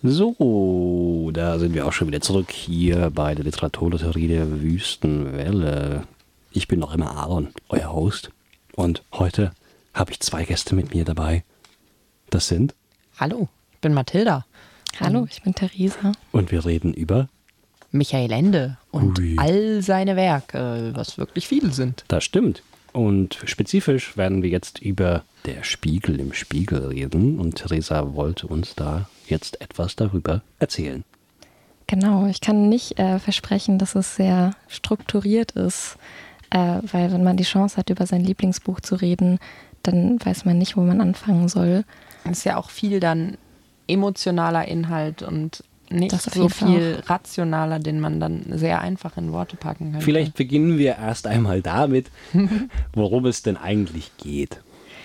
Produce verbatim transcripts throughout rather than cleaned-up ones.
So, da sind wir auch schon wieder zurück hier bei der Literaturlotterie der Wüstenwelle. Ich bin noch immer Aaron, euer Host. Und heute habe ich zwei Gäste mit mir dabei. Das sind... Hallo, ich bin Mathilda. Hallo, ich bin Theresa. Und wir reden über... Michael Ende und Ui. all seine Werke, was wirklich viele sind. Das stimmt. Und spezifisch werden wir jetzt über Der Spiegel im Spiegel reden. Und Theresa wollte uns da jetzt etwas darüber erzählen. Genau, ich kann nicht äh, versprechen, dass es sehr strukturiert ist, äh, weil wenn man die Chance hat, über sein Lieblingsbuch zu reden, dann weiß man nicht, wo man anfangen soll. Es ist ja auch viel dann emotionaler Inhalt und nicht Das auf so jeden Fall viel rationaler, den man dann sehr einfach in Worte packen kann. Vielleicht beginnen wir erst einmal damit, worum es denn eigentlich geht.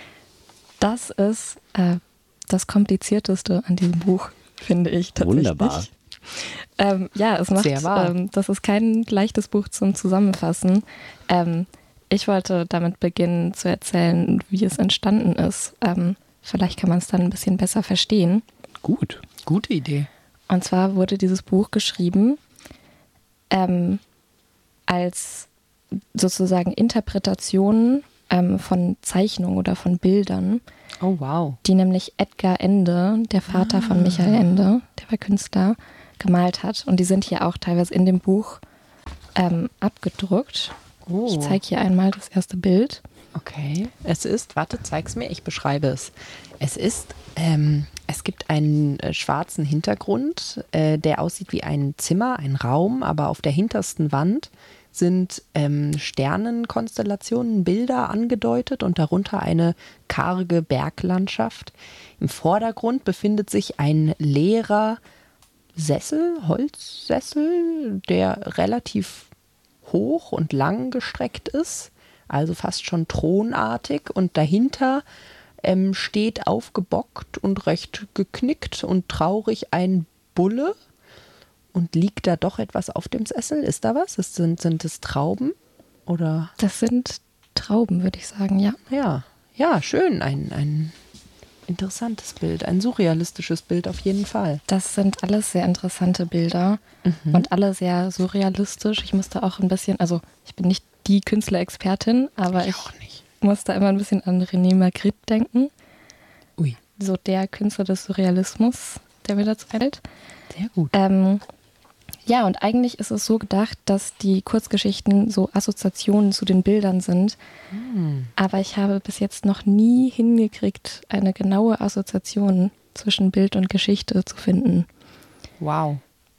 Das ist äh, das Komplizierteste an diesem Buch, finde ich tatsächlich. Wunderbar. Ähm, ja, es macht, Sehr wahr. ähm, das ist kein leichtes Buch zum Zusammenfassen. Ähm, ich wollte damit beginnen zu erzählen, wie es entstanden ist. Ähm, vielleicht kann man es dann ein bisschen besser verstehen. Gut. Gute Idee. Und zwar wurde dieses Buch geschrieben ähm, als sozusagen Interpretation ähm, von Zeichnungen oder von Bildern, Oh, wow. die nämlich Edgar Ende, der Vater ah. von Michael Ende, der war Künstler, gemalt hat. Und die sind hier auch teilweise in dem Buch ähm, abgedruckt. Oh. Ich zeige hier einmal das erste Bild. Okay. Es ist, warte, zeig's mir, ich beschreibe es. Es ist, ähm, es gibt einen äh, schwarzen Hintergrund, äh, der aussieht wie ein Zimmer, ein Raum, aber auf der hintersten Wand sind ähm, Sternenkonstellationen, Bilder angedeutet und darunter eine karge Berglandschaft. Im Vordergrund befindet sich ein leerer Sessel, Holzsessel, der relativ hoch und lang gestreckt ist, also fast schon thronartig, und dahinter ähm, steht aufgebockt und recht geknickt und traurig ein Bulle. Und liegt da doch etwas auf dem Sessel? Ist da was? Ist, sind, sind es Trauben? Oder? Das sind Trauben, würde ich sagen, ja. Ja, ja, schön. Ein, ein interessantes Bild, ein surrealistisches Bild auf jeden Fall. Das sind alles sehr interessante Bilder mhm. und alle sehr surrealistisch. Ich musste auch ein bisschen, also ich bin nicht die Künstlerexpertin, aber ich, ich musste immer ein bisschen an René Magritte denken. Ui. So der Künstler des Surrealismus, der mir dazu einfällt. Sehr gut. Ähm, ja, und eigentlich ist es so gedacht, dass die Kurzgeschichten so Assoziationen zu den Bildern sind. Hm. Aber ich habe bis jetzt noch nie hingekriegt, eine genaue Assoziation zwischen Bild und Geschichte zu finden. Wow.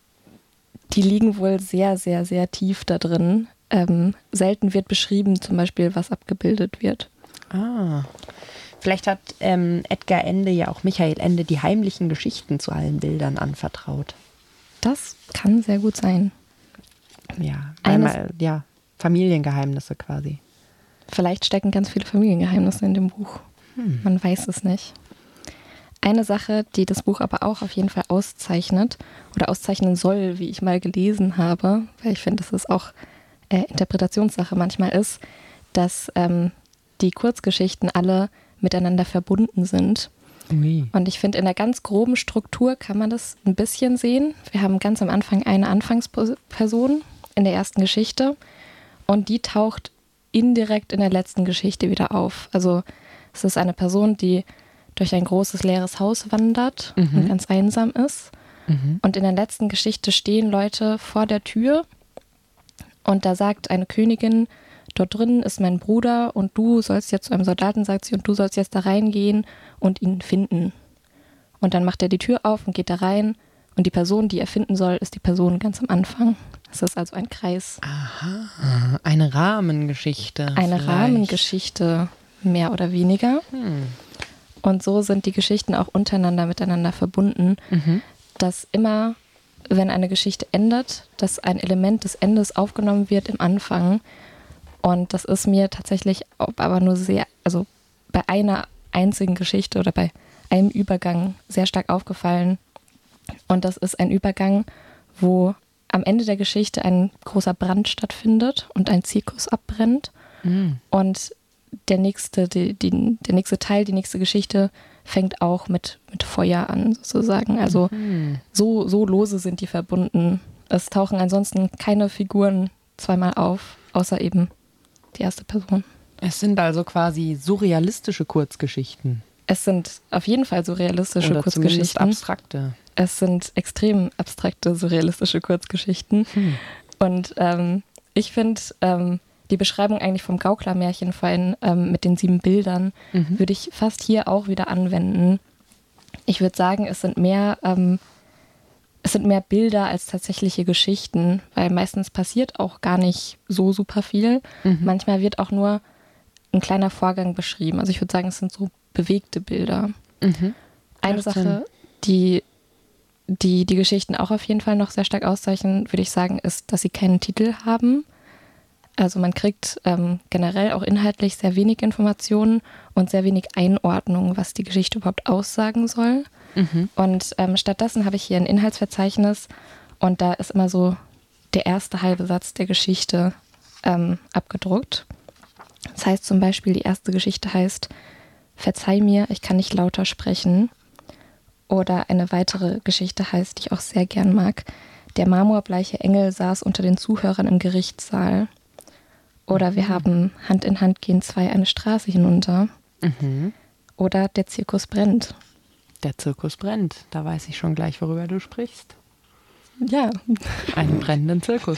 Die liegen wohl sehr, sehr, sehr tief da drin. Ähm, selten wird beschrieben, zum Beispiel, was abgebildet wird. Ah. Vielleicht hat ähm, Edgar Ende ja auch Michael Ende die heimlichen Geschichten zu allen Bildern anvertraut. Das kann sehr gut sein. Ja, einmal, ja, Familiengeheimnisse quasi. Vielleicht stecken ganz viele Familiengeheimnisse in dem Buch. Hm. Man weiß es nicht. Eine Sache, die das Buch aber auch auf jeden Fall auszeichnet oder auszeichnen soll, wie ich mal gelesen habe, weil ich finde, dass es auch äh, Interpretationssache manchmal ist, dass ähm, die Kurzgeschichten alle miteinander verbunden sind. Ui. Und ich finde, in der ganz groben Struktur kann man das ein bisschen sehen. Wir haben ganz am Anfang eine Anfangsperson in der ersten Geschichte und die taucht indirekt in der letzten Geschichte wieder auf. Also es ist eine Person, die durch ein großes leeres Haus wandert mhm. und ganz einsam ist. Mhm. Und in der letzten Geschichte stehen Leute vor der Tür und da sagt eine Königin, dort drin ist mein Bruder und du sollst jetzt zu einem Soldaten, sagt sie, und du sollst jetzt da reingehen und ihn finden. Und dann macht er die Tür auf und geht da rein und die Person, die er finden soll, ist die Person ganz am Anfang. Das ist also ein Kreis. Aha, eine Rahmengeschichte. Eine vielleicht. Rahmengeschichte, mehr oder weniger. Hm. Und so sind die Geschichten auch untereinander miteinander verbunden, mhm. dass immer, wenn eine Geschichte endet, dass ein Element des Endes aufgenommen wird im Anfang. Und das ist mir tatsächlich aber nur sehr, also bei einer einzigen Geschichte oder bei einem Übergang sehr stark aufgefallen. Und das ist ein Übergang, wo am Ende der Geschichte ein großer Brand stattfindet und ein Zirkus abbrennt. Mhm. Und der nächste, die, die, der nächste Teil, die nächste Geschichte fängt auch mit, mit Feuer an, sozusagen. Also Mhm. so, so lose sind die verbunden. Es tauchen ansonsten keine Figuren zweimal auf, außer eben die erste Person. Es sind also quasi surrealistische Kurzgeschichten. Es sind auf jeden Fall surrealistische Oder zumindest Kurzgeschichten. abstrakte. Es sind extrem abstrakte, surrealistische Kurzgeschichten. Hm. Und ähm, ich finde ähm, die Beschreibung eigentlich vom Gauklermärchen vorhin ähm, mit den sieben Bildern Mhm. würde ich fast hier auch wieder anwenden. Ich würde sagen, es sind mehr, ähm, es sind mehr Bilder als tatsächliche Geschichten, weil meistens passiert auch gar nicht so super viel. Mhm. Manchmal wird auch nur ein kleiner Vorgang beschrieben. Also ich würde sagen, es sind so bewegte Bilder. Mhm. Eine Macht Sache, Sinn. die, die die Geschichten auch auf jeden Fall noch sehr stark auszeichnen, würde ich sagen, ist, dass sie keinen Titel haben. Also man kriegt ähm, generell auch inhaltlich sehr wenig Informationen und sehr wenig Einordnung, was die Geschichte überhaupt aussagen soll. Mhm. Und ähm, stattdessen habe ich hier ein Inhaltsverzeichnis und da ist immer so der erste halbe Satz der Geschichte ähm, abgedruckt. Das heißt zum Beispiel, die erste Geschichte heißt Verzeih mir, ich kann nicht lauter sprechen. Oder eine weitere Geschichte heißt, die ich auch sehr gern mag, Der marmorbleiche Engel saß unter den Zuhörern im Gerichtssaal. Oder wir haben Hand in Hand gehen zwei eine Straße hinunter. Mhm. Oder Der Zirkus brennt. Der Zirkus brennt. Da weiß ich schon gleich, worüber du sprichst. Ja, Einen brennenden Zirkus.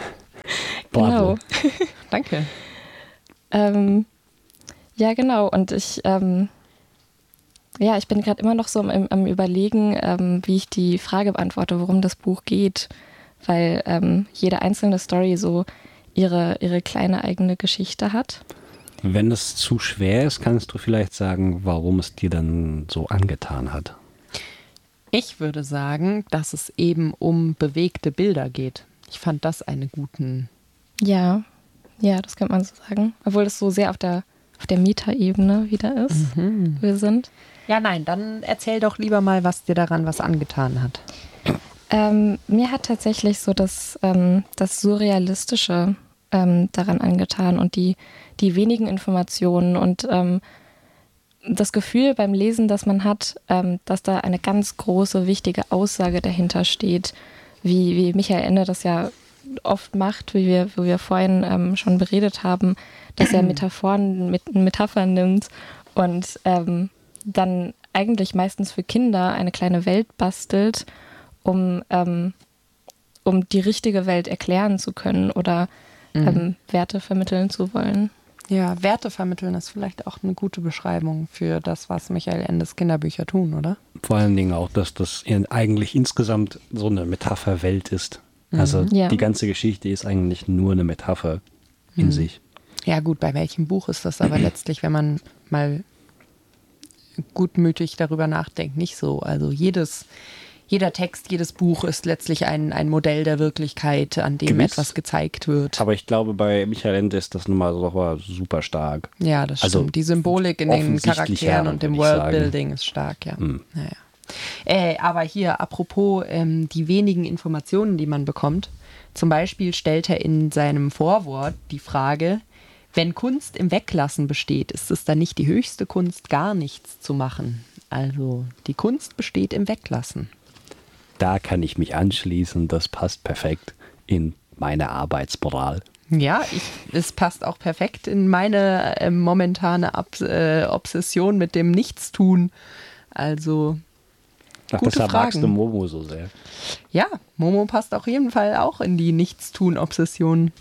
genau. Danke. Ähm, ja, genau. Und ich, ähm, ja, ich bin gerade immer noch so am, am Überlegen, ähm, wie ich die Frage beantworte, worum das Buch geht. Weil ähm, jede einzelne Story so ihre, ihre kleine eigene Geschichte hat. Wenn es zu schwer ist, kannst du vielleicht sagen, warum es dir dann so angetan hat. Ich würde sagen, dass es eben um bewegte Bilder geht. Ich fand das einen guten. Ja, ja, das könnte man so sagen. Obwohl das so sehr auf der, auf der Meta-Ebene wieder ist, Mhm. wo wir sind. Ja, nein, dann erzähl doch lieber mal, was dir daran was angetan hat. Ähm, mir hat tatsächlich so das, ähm, das Surrealistische ähm, daran angetan und die, die wenigen Informationen und ähm, das Gefühl beim Lesen, dass man hat, ähm, dass da eine ganz große, wichtige Aussage dahinter steht, wie, wie Michael Ende das ja oft macht, wie wir, wie wir vorhin ähm, schon beredet haben, dass er Metaphoren mit Metaphern nimmt und ähm, dann eigentlich meistens für Kinder eine kleine Welt bastelt, um, ähm, um die richtige Welt erklären zu können oder ähm, Werte vermitteln zu wollen. Ja, Werte vermitteln ist vielleicht auch eine gute Beschreibung für das, was Michael Endes Kinderbücher tun, oder? Vor allen Dingen auch, dass das eigentlich insgesamt so eine Metapherwelt ist. Also Ja. die ganze Geschichte ist eigentlich nur eine Metapher in Mhm. sich. Ja gut, bei welchem Buch ist das aber letztlich, wenn man mal gutmütig darüber nachdenkt, nicht so. Also jedes, jeder Text, jedes Buch ist letztlich ein, ein Modell der Wirklichkeit, an dem Gewiss. etwas gezeigt wird. Aber ich glaube, bei Michael Ende ist das nun mal so super stark. Ja, das Also stimmt. Die Symbolik in den offensichtlicher, Charakteren und dem würde ich sagen. Worldbuilding ist stark, ja. Hm. Naja. Äh, aber hier, apropos ähm, die wenigen Informationen, die man bekommt. Zum Beispiel stellt er in seinem Vorwort die Frage, wenn Kunst im Weglassen besteht, ist es dann nicht die höchste Kunst, gar nichts zu machen? Also die Kunst besteht im Weglassen. Da kann ich mich anschließen, das passt perfekt in meine Arbeitsmoral. Ja, ich, es passt auch perfekt in meine äh, momentane Ab äh, Obsession mit dem Nichtstun. Also Ach, Gute deshalb magst Fragen. du Momo so sehr. ja, Momo passt auf jeden Fall auch in die Nichtstun-Obsession.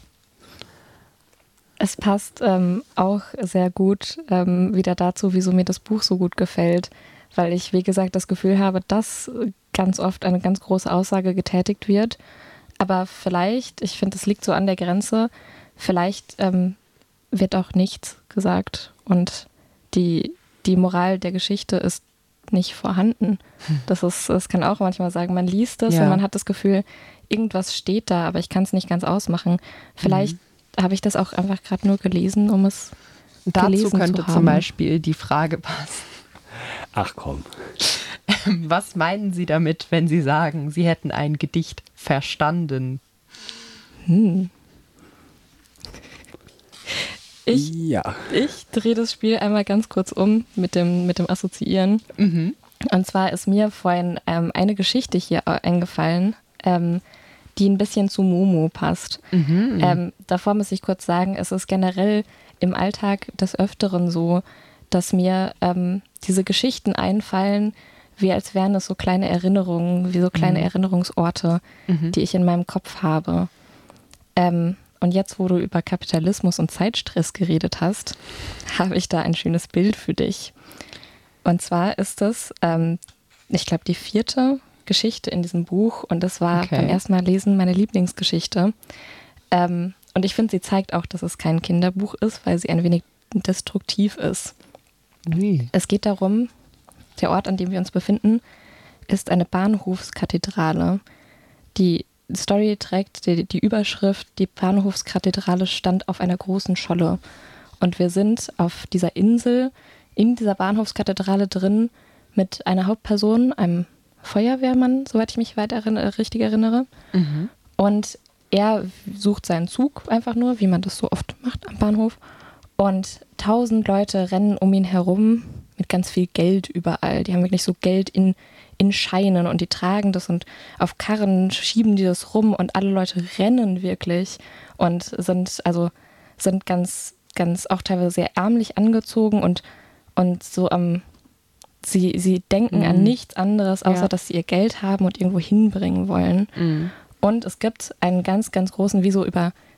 Es passt ähm, auch sehr gut ähm, wieder dazu, wieso mir das Buch so gut gefällt, weil ich, wie gesagt, das Gefühl habe, dass ganz oft eine ganz große Aussage getätigt wird. Aber vielleicht, ich finde, es liegt so an der Grenze, vielleicht ähm, wird auch nichts gesagt und die, die Moral der Geschichte ist nicht vorhanden. Das ist, das kann auch manchmal sagen, man liest es Ja. und man hat das Gefühl, irgendwas steht da, aber ich kann es nicht ganz ausmachen. Vielleicht Mhm. habe ich das auch einfach gerade nur gelesen, um es Dazu gelesen könnte zu haben. zum Beispiel die Frage passen. Ach komm. Was meinen Sie damit, wenn Sie sagen, Sie hätten ein Gedicht verstanden? Hm. Ich, ja. ich drehe das Spiel einmal ganz kurz um mit dem, mit dem Assoziieren. Mhm. Und zwar ist mir vorhin ähm, eine Geschichte hier eingefallen, ähm, die ein bisschen zu Momo passt. Mhm. Ähm, davor muss ich kurz sagen, es ist generell im Alltag des Öfteren so, dass mir ähm, diese Geschichten einfallen, wie als wären es so kleine Erinnerungen, wie so kleine Mhm. Erinnerungsorte, Mhm. die ich in meinem Kopf habe. Ähm, und jetzt, wo du über Kapitalismus und Zeitstress geredet hast, habe ich da ein schönes Bild für dich. Und zwar ist es, ähm, ich glaube, die vierte Geschichte in diesem Buch und das war Okay. beim ersten Mal lesen meine Lieblingsgeschichte. Ähm, und ich finde, sie zeigt auch, dass es kein Kinderbuch ist, weil sie ein wenig destruktiv ist. Ui. Es geht darum, der Ort, an dem wir uns befinden, ist eine Bahnhofskathedrale. Die Story trägt die, die Überschrift, die Bahnhofskathedrale stand auf einer großen Scholle. Und wir sind auf dieser Insel, in dieser Bahnhofskathedrale drin, mit einer Hauptperson, einem Feuerwehrmann, soweit ich mich weit erinnere, richtig erinnere. Mhm. Und er sucht seinen Zug einfach nur, wie man das so oft macht am Bahnhof. Und tausend Leute rennen um ihn herum mit ganz viel Geld überall. Die haben wirklich so Geld in, in Scheinen und die tragen das und auf Karren schieben die das rum und alle Leute rennen wirklich und sind also sind ganz, ganz auch teilweise sehr ärmlich angezogen und, und so am, sie, sie denken Mhm. an nichts anderes, außer Ja. dass sie ihr Geld haben und irgendwo hinbringen wollen. Mhm. Und es gibt einen ganz, ganz großen, wie so über